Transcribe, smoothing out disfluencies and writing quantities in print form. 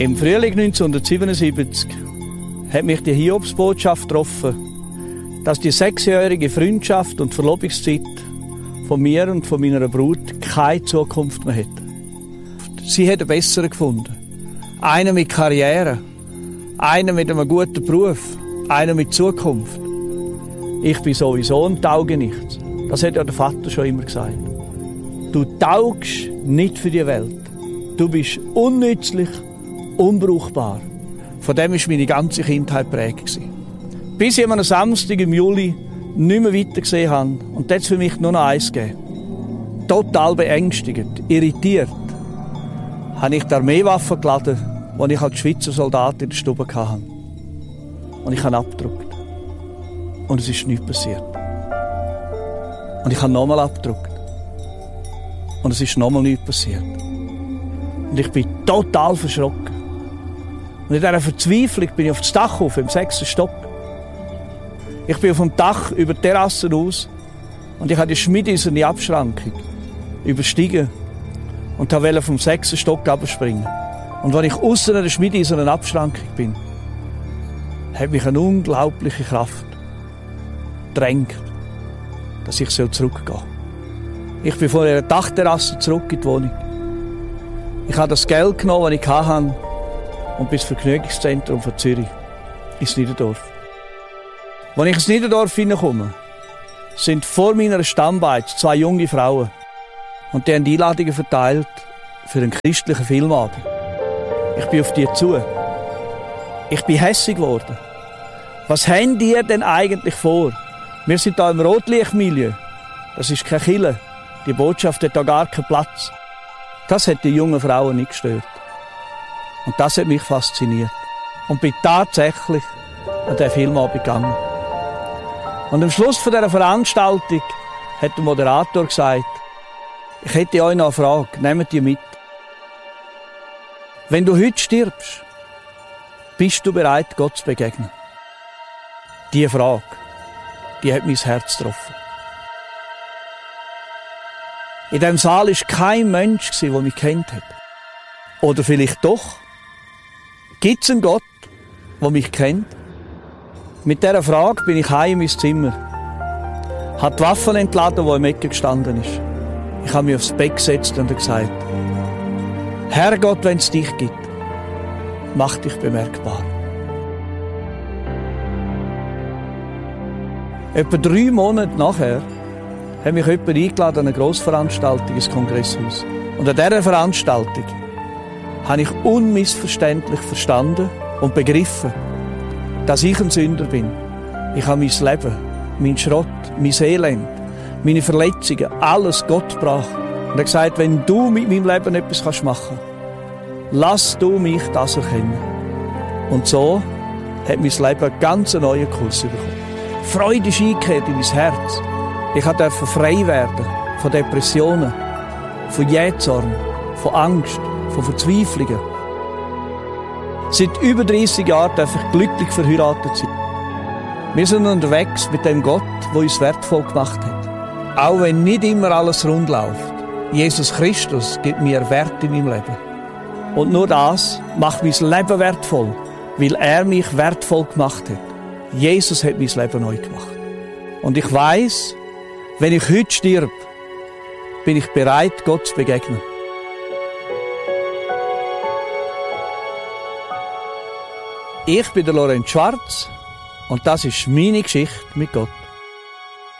Im Frühling 1977 hat mich die Hiobsbotschaft getroffen, dass die 6-jährige Freundschaft und Verlobungszeit von mir und von meiner Brut keine Zukunft mehr hätte. Sie hätte einen besseren gefunden. Einen mit Karriere, einen mit einem guten Beruf, einen mit Zukunft. Ich bin sowieso ein Taugenichts. Das hat ja der Vater schon immer gesagt. Du taugst nicht für die Welt. Du bist unnützlich, unbrauchbar. Von dem war meine ganze Kindheit geprägt. Bis ich an einem Samstag im Juli nicht mehr weiter gesehen habe und das für mich nur noch eins gegeben. Total beängstigend, irritiert, habe ich die Armeewaffe geladen, die ich als Schweizer Soldat in der Stube hatte. Und ich habe abgedruckt. Und es ist nichts passiert. Und ich habe nochmal abgedruckt. Und es ist nochmal nichts passiert. Und ich bin total verschrocken. Und in dieser Verzweiflung bin ich auf das Dach auf, im 6. Stock. Ich bin auf dem Dach über die Terrasse raus und ich habe die schmiedeiserne Abschrankung überstiegen und wollte vom 6. Stock abspringen. Und als ich aussen an der schmiedeisernen Abschrankung bin, hat mich eine unglaubliche Kraft gedrängt, dass ich zurückgehen soll. Ich bin von der Dachterrasse zurück in die Wohnung. Ich habe das Geld genommen, das ich hatte, und bis zum Vergnügungszentrum von Zürich, ins Niederdorf. Als ich ins Niederdorf hineinkomme, sind vor meiner Stammbeiz 2 junge Frauen. Und die haben die Einladungen verteilt für einen christlichen Filmabend. Ich bin auf die zu. Ich bin hässig geworden. Was haben die denn eigentlich vor? Wir sind hier im Rotlichtmilieu. Das ist keine Kirche. Die Botschaft hat da gar keinen Platz. Das hat die jungen Frauen nicht gestört. Und das hat mich fasziniert. Und bin tatsächlich an diesen Filmabend gegangen. Und am Schluss von dieser Veranstaltung hat der Moderator gesagt, ich hätte euch noch eine Frage, nehmt die mit. Wenn du heute stirbst, bist du bereit, Gott zu begegnen? Diese Frage, die hat mein Herz getroffen. In diesem Saal war kein Mensch, der mich kennt hat. Oder vielleicht doch? Gibt es einen Gott, der mich kennt? Mit dieser Frage bin ich heim in mein Zimmer. Habe die Waffen entladen, die im Ecke gestanden ist. Ich habe mich aufs Bett gesetzt und gesagt, Herrgott, wenn es dich gibt, mach dich bemerkbar. Etwa 3 Monate nachher hat mich jemand eingeladen an eine Grossveranstaltung ins Kongresshaus. Und an dieser Veranstaltung habe ich unmissverständlich verstanden und begriffen, dass ich ein Sünder bin. Ich habe mein Leben, mein Schrott, mein Elend, meine Verletzungen, alles Gott gebracht. Und er hat gesagt, wenn du mit meinem Leben etwas machen kannst, lass du mich das erkennen. Und so hat mein Leben einen ganz neuen Kurs bekommen. Freude ist eingekehrt in mein Herz. Ich durfte frei werden von Depressionen, von Jähzorn, von Angst, von Verzweiflungen. Seit über 30 Jahren darf ich glücklich verheiratet sein. Wir sind unterwegs mit dem Gott, der uns wertvoll gemacht hat. Auch wenn nicht immer alles rund läuft. Jesus Christus gibt mir Wert in meinem Leben. Und nur das macht mein Leben wertvoll, weil er mich wertvoll gemacht hat. Jesus hat mein Leben neu gemacht. Und ich weiss, wenn ich heute stirb, bin ich bereit, Gott zu begegnen. Ich bin der Lorenz Schwarz und das ist meine Geschichte mit Gott.